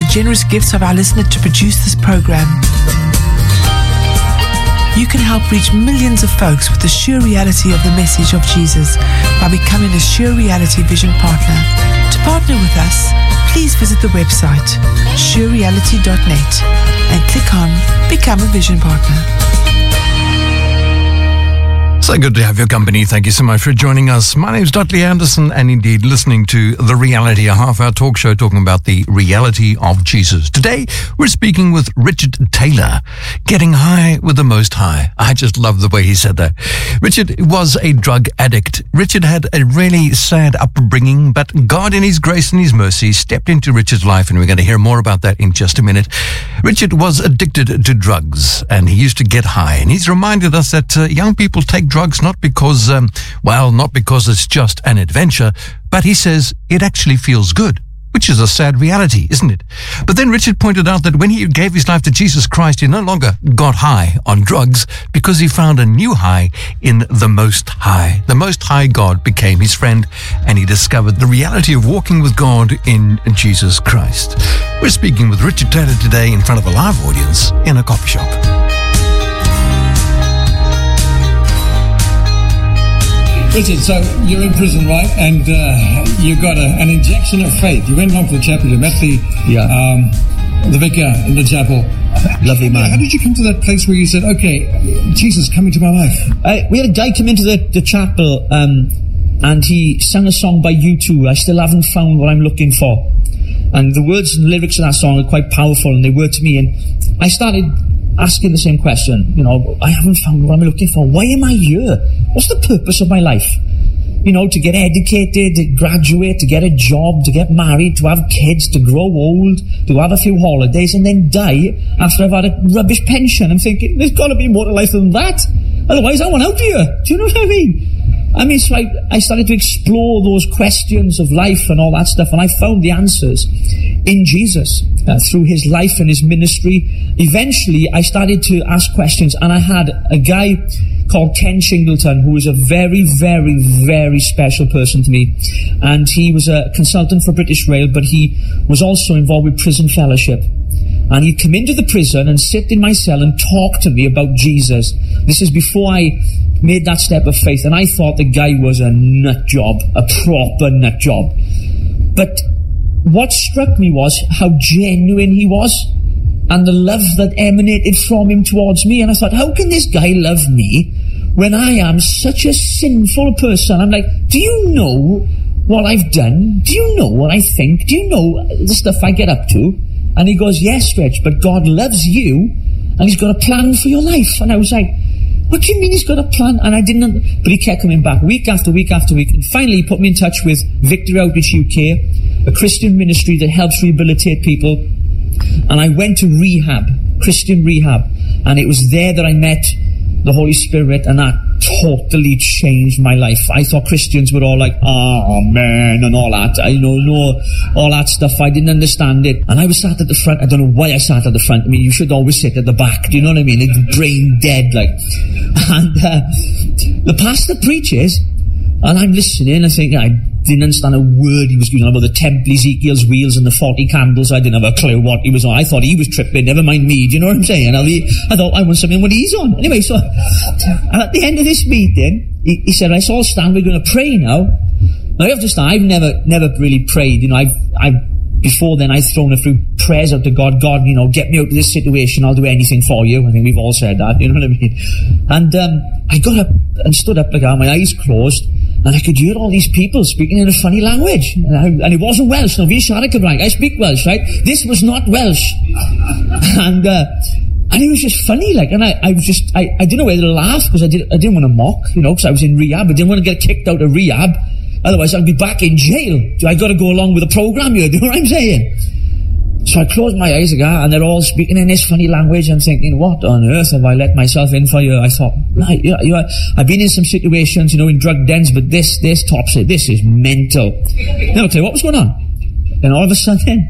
generous gifts of our listener to produce this program. You can help reach millions of folks with the sure reality of the message of Jesus by becoming a Sure Reality Vision partner. To partner with us, please visit the website surereality.net and click on Become a Vision Partner. So good to have your company. Thank you so much for joining us. My name is Dudley Anderson, and indeed listening to The Reality, a half-hour talk show talking about the reality of Jesus. Today, we're speaking with Richard Taylor, getting high with the Most High. I just love the way he said that. Richard was a drug addict. Richard had a really sad upbringing, but God in His grace and His mercy stepped into Richard's life, and we're going to hear more about that in just a minute. Richard was addicted to drugs, and he used to get high, and he's reminded us that young people take drugs not because, not because it's just an adventure, but he says it actually feels good, which is a sad reality, isn't it? But then Richard pointed out that when he gave his life to Jesus Christ, he no longer got high on drugs because he found a new high in the Most High. The Most High God became his friend, and he discovered the reality of walking with God in Jesus Christ. We're speaking with Richard Taylor today in front of a live audience in a coffee shop. Richard, so you're in prison, right? And you got an injection of faith. You went along to the chapel, you met the vicar in the chapel. Lovely man. How did you come to that place where you said, okay, Jesus, come into my life? We had a guy come into the chapel and he sang a song by U2, I Still Haven't Found What I'm Looking For. And the words and lyrics of that song are quite powerful, and they were to me. And I started asking the same question, I haven't found what I'm looking for. Why am I here? What's the purpose of my life? To get educated, to graduate, to get a job, to get married, to have kids, to grow old, to have a few holidays, and then die after I've had a rubbish pension. I'm thinking, there's got to be more to life than that. Otherwise, I want out here. Do you know what I mean? So I started to explore those questions of life and all that stuff, and I found the answers in Jesus through His life and His ministry. Eventually, I started to ask questions, and I had a guy called Ken Shingleton, who was a very, very, very special person to me. And he was a consultant for British Rail, but he was also involved with Prison Fellowship. And he'd come into the prison and sit in my cell and talk to me about Jesus. This is before I made that step of faith, and I thought the guy was a nut job, a proper nut job. But what struck me was how genuine he was, and the love that emanated from him towards me. And I thought, how can this guy love me when I am such a sinful person? I'm like, do you know what I've done? Do you know what I think? Do you know the stuff I get up to? And he goes, yes, Rich, but God loves you, and He's got a plan for your life. And I was like, what do you mean He's got a plan? And I didn't, but he kept coming back week after week after week. And finally he put me in touch with Victory Outreach UK, a Christian ministry that helps rehabilitate people. And I went to rehab, Christian rehab, and it was there that I met the Holy Spirit, and that totally changed my life. I thought Christians were all like, oh man, and all that. All that stuff. I didn't understand it. And I was sat at the front. I don't know why I sat at the front. You should always sit at the back. Do you know what I mean? It's brain dead, like. And the pastor preaches, and I'm listening. I think I didn't understand a word he was going on about the temple, Ezekiel's wheels, and the 40 candles. I didn't have a clue what he was on. I thought he was tripping, never mind me. Do you know what I'm saying? I thought, I want something what he's on. Anyway, so and at the end of this meeting, he said, let's all stand, we're going to pray now. Now, you have to stand. I've never really prayed. Before then, I'd thrown a few prayers out to God. God, get me out of this situation. I'll do anything for you. I think we've all said that. You know what I mean? And I got up and stood up like that, my eyes closed, and I could hear all these people speaking in a funny language. And it wasn't Welsh. No, I speak Welsh, right? This was not Welsh. And it was just funny, like, and I didn't know whether to laugh, because I didn't want to mock, because I was in rehab. I didn't want to get kicked out of rehab. Otherwise, I'll be back in jail. I got to go along with the program here. Do you know what I'm saying? So I closed my eyes again, and they're all speaking in this funny language. I'm thinking, what on earth have I let myself in for? I thought, right, I've been in some situations, in drug dens, but this tops it. This is mental. Now, I'll tell you what was going on. And all of a sudden,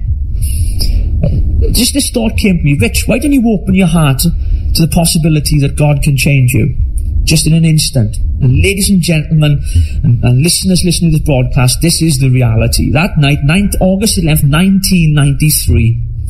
just this thought came to me, Rich, why don't you open your heart to the possibility that God can change you? Just in an instant. And ladies and gentlemen, and listeners listening to this broadcast, this is the reality. That night, August 11th, 1993,